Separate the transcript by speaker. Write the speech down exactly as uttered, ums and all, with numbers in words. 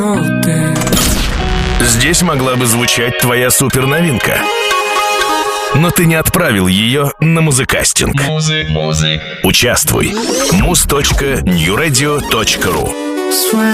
Speaker 1: Здесь могла бы звучать твоя суперновинка, но ты не отправил ее на музыкастинг.
Speaker 2: Музы, музы.
Speaker 1: Участвуй. муз точка ньюрадио точка ру